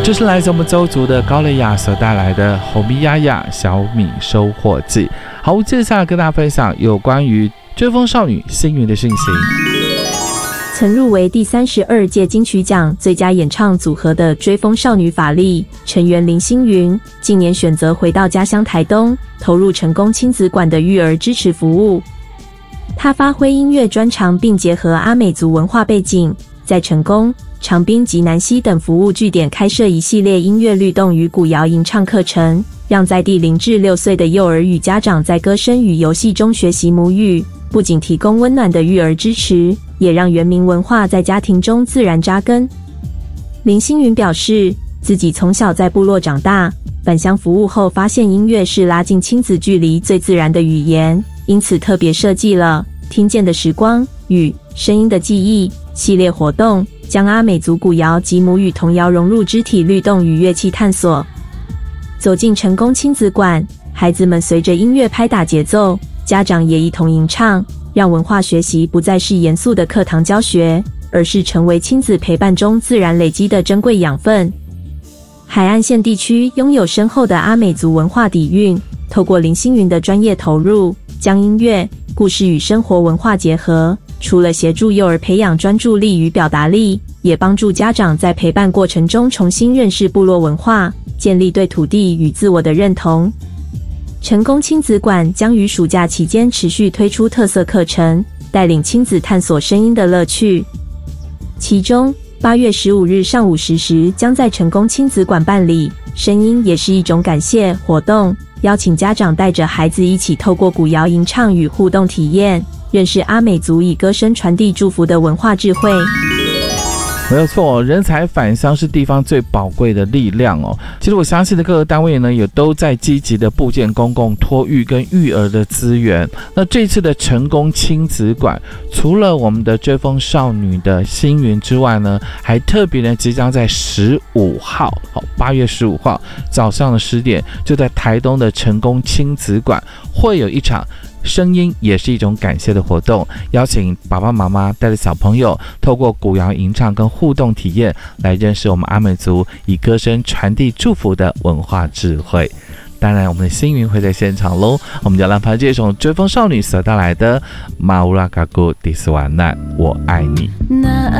这是来自我们邹族的高蕾雅所带来的红米呀呀小米收获季。好，接下来跟大家分享有关于追风少女星云的讯息。 曾入围第32届金曲奖最佳演唱组合的追风少女法力成员林星云，近年选择回到家乡台东，投入成功亲子馆的育儿支持服务。她发挥音乐专长，并结合阿美族文化背景，在成功、长滨及南溪等服务据点开设一系列音乐律动与古谣吟唱课程，让在地0至6岁的幼儿与家长在歌声与游戏中学习母语，不仅提供温暖的育儿支持，也让原民文化在家庭中自然扎根。林星云表示，自己从小在部落长大，返乡服务后发现音乐是拉近亲子距离最自然的语言，因此特别设计了听见的时光与声音的记忆系列活动，将阿美族古谣及母语童谣融入肢体律动与乐器探索。走进成功亲子馆，孩子们随着音乐拍打节奏，家长也一同吟唱，让文化学习不再是严肃的课堂教学，而是成为亲子陪伴中自然累积的珍贵养分。海岸线地区拥有深厚的阿美族文化底蕴，透过林星云的专业投入，将音乐、故事与生活文化结合，除了协助幼儿培养专注力与表达力，也帮助家长在陪伴过程中重新认识部落文化，建立对土地与自我的认同。成功亲子馆将于暑假期间持续推出特色课程，带领亲子探索声音的乐趣。其中8月15日上午10时将在成功亲子馆办理声音也是一种感谢活动，邀请家长带着孩子一起透过古谣吟唱与互动体验，认识阿美族以歌声传递祝福的文化智慧。 没有错，人才返乡是地方最宝贵的力量哦。其实我相信的各个单位呢，也都在积极的布建公共托育跟育儿的资源。那这次的成功亲子馆，除了我们的追风少女的星云之外呢，还特别呢即将在15号，8月15号早上的10点，就在台东的成功亲子馆会有一场声音也是一种感谢的活动，邀请爸爸妈妈带着小朋友透过古谣吟唱跟互动体验，来认识我们阿美族以歌声传递祝福的文化智慧。当然我们的星云会在现场咯，我们就来拍这首追风少女所带来的马乌拉嘎古迪斯瓦难我爱你。